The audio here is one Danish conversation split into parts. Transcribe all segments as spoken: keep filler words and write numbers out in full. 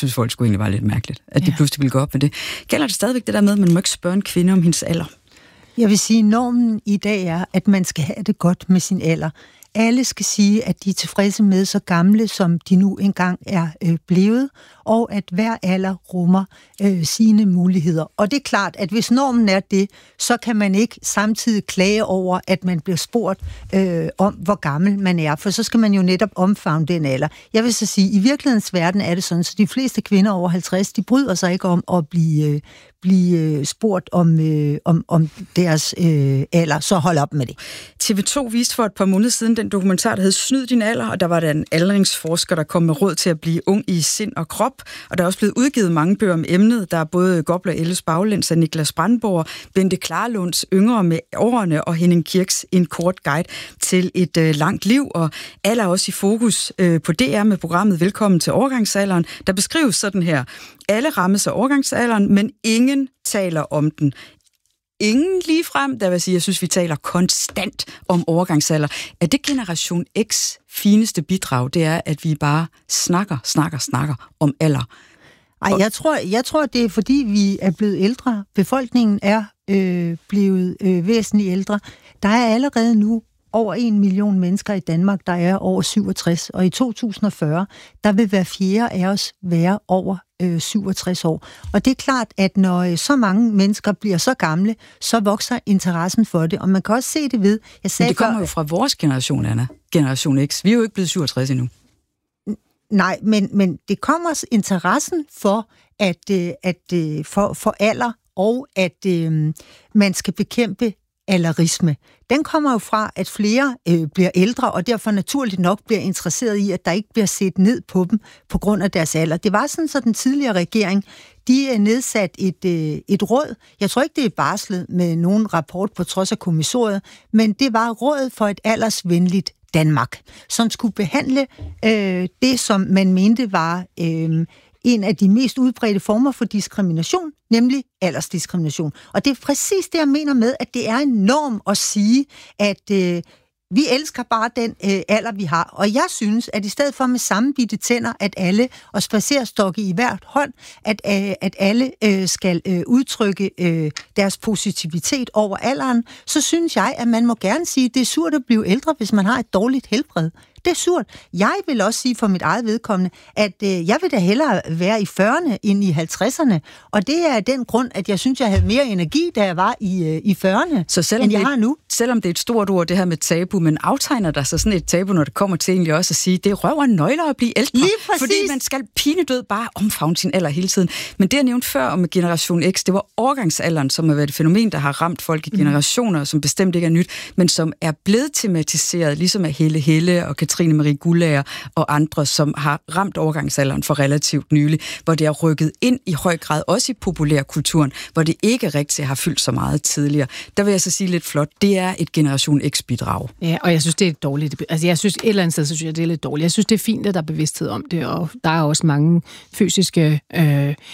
synes folk skulle egentlig være lidt mærkeligt, at de ja. pludselig ville gå op med det. Gælder det stadigvæk det der med, at man må ikke spørge en kvinde om hendes alder? Jeg vil sige, normen i dag er, at man skal have det godt med sin alder. Alle skal sige, at de er tilfredse med så gamle, som de nu engang er øh, blevet, og at hver alder rummer øh, sine muligheder. Og det er klart, at hvis normen er det, så kan man ikke samtidig klage over, at man bliver spurgt øh, om, hvor gammel man er, for så skal man jo netop omfavne den alder. Jeg vil så sige, at i virkelighedens verden er det sådan, så de fleste kvinder over halvtreds, de bryder sig ikke om at blive, øh, blive spurgt om, øh, om, om deres øh, alder, så hold op med det. T V to viste for et par måneder siden den dokumentar, der hed Snyd din alder, og der var der en aldringsforsker, der kom med råd til at blive ung i sind og krop, og der er også blevet udgivet mange bøger om emnet. Der er både Gobler Elles Baglæns af Niklas Brandborg, Bente Klarlunds Yngre med årene og Henning Kirks En kort guide til et øh, langt liv, og alle er også i fokus øh, på D R med programmet Velkommen til overgangsalderen, der beskrives sådan her. Alle rammes af overgangsalderen, men ingen taler om den. Ingen ligefrem, der vil sige, jeg synes, vi taler konstant om overgangsalder. Er det Generation X fineste bidrag, det er, at vi bare snakker, snakker, snakker om alder? Ej, jeg tror, jeg tror, det er, fordi vi er blevet ældre. Befolkningen er øh, blevet øh, væsentligt ældre. Der er allerede nu over en million mennesker i Danmark, der er over syvogtres, og i to tusind og fyrre, der vil hver fjerde af os være over øh, syvogtres år. Og det er klart, at når øh, så mange mennesker bliver så gamle, så vokser interessen for det, og man kan også se det ved... Jeg sagde Men det kommer før, jo fra vores generation, Anna. Generation X. Vi er jo ikke blevet syvogtres endnu. Nej, men, men det kommer interessen for, at, øh, at, øh, for, for alder, og at øh, man skal bekæmpe alderisme. Den kommer jo fra, at flere øh, bliver ældre, og derfor naturligt nok bliver interesseret i, at der ikke bliver set ned på dem på grund af deres alder. Det var sådan, så den tidligere regering, de er nedsat et, øh, et råd. Jeg tror ikke, det er barslet med nogen rapport på trods af kommissoriet, men det var rådet for et aldersvenligt Danmark, som skulle behandle øh, det, som man mente var øh, en af de mest udbredte former for diskrimination, nemlig aldersdiskrimination. Og det er præcis det, jeg mener med, at det er en norm at sige, at øh, vi elsker bare den øh, alder, vi har. Og jeg synes, at i stedet for med sammenbitte tænder, at alle, og spacerstokke i hvert hånd, at, øh, at alle øh, skal øh, udtrykke øh, deres positivitet over alderen, så synes jeg, at man må gerne sige, at det er surt at blive ældre, hvis man har et dårligt helbred. Det er surt. Jeg vil også sige for mit eget vedkommende, at øh, jeg vil da hellere være i fyrrerne end i halvtredserne. Og det er den grund, at jeg synes, jeg havde mere energi, da jeg var i, øh, i fyrrerne, så selvom end jeg det, har nu. Selvom det er et stort ord, det her med tabu, men aftegner der så sådan et tabu, når det kommer til egentlig også at sige, det er røv og nøgler at blive ældre. Lige præcis. Fordi man skal pinedød bare omfavne sin alder hele tiden. Men det, jeg nævnte før om Generation X, det var overgangsalderen, som har været et fænomen, der har ramt folk i generationer, mm. som bestemt ikke er nyt, men som er blevet tematiseret, ligesom af Helle Helle og Katrine Marie Guldager og andre, som har ramt overgangsalderen for relativt nylig, hvor det er rykket ind i høj grad, også i populærkulturen, hvor det ikke rigtig har fyldt så meget tidligere. Der vil jeg så sige lidt flot, det er et Generation X-bidrag. Ja, og jeg synes, det er dårligt. Altså, jeg synes, et eller andet sted, så synes jeg, det er lidt dårligt. Jeg synes, det er fint, at der er bevidsthed om det, og der er også mange fysiske, øh,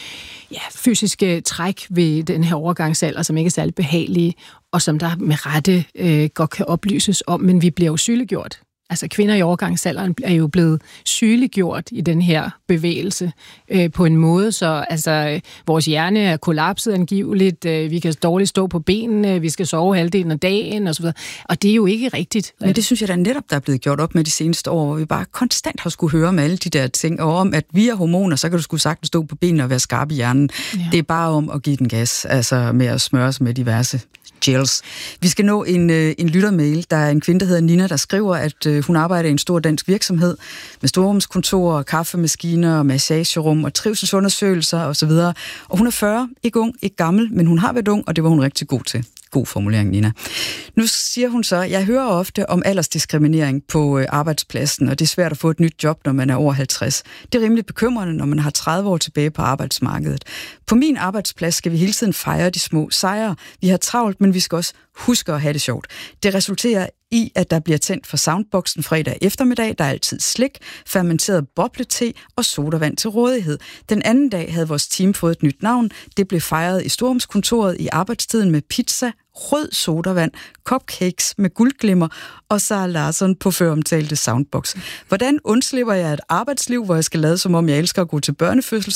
ja, fysiske træk ved den her overgangsalder, som ikke er særlig behagelige, og som der med rette øh, godt kan oplyses om, men vi bliver jo sygeliggjort. Altså kvinder i overgangsalderen er jo blevet sygeliggjort i den her bevægelse øh, på en måde, så altså, vores hjerne er kollapset angiveligt, øh, vi kan dårligt stå på benene, vi skal sove halvdelen af dagen osv. Og det er jo ikke rigtigt. Men det synes jeg da netop, der er blevet gjort op med de seneste år, hvor vi bare konstant har skulle høre om alle de der ting, og om at vi er hormoner, så kan du sgu sagtens stå på benene og være skarp i hjernen. Ja. Det er bare om at give den gas, altså med at smøre sig med diverse gels. Vi skal nå en, en lyttermail. Der er en kvinde, der hedder Nina, der skriver, at hun arbejder i en stor dansk virksomhed med storrumskontorer, kaffemaskiner, massagerum og trivselsundersøgelser osv. Og hun er fyrre, ikke ung, ikke gammel, men hun har været ung, og det var hun rigtig god til. God formulering, Nina. Nu siger hun så, jeg hører ofte om aldersdiskriminering på arbejdspladsen, og det er svært at få et nyt job, når man er over halvtreds. Det er rimelig bekymrende, når man har tredive år tilbage på arbejdsmarkedet. På min arbejdsplads skal vi hele tiden fejre de små sejre. Vi har travlt, men vi skal også huske at have det sjovt. Det resulterer i, at der bliver tændt for soundboxen fredag eftermiddag. Der er altid slik, fermenteret boblete og sodavand til rådighed. Den anden dag havde vores team fået et nyt navn. Det blev fejret i storrumskontoret i arbejdstiden med pizza, rød sodavand, cupcakes med guldglimmer og Sara Larsson på føromtalte soundbox. Hvordan undslipper jeg et arbejdsliv, hvor jeg skal lade som om jeg elsker at gå til børnefødsel?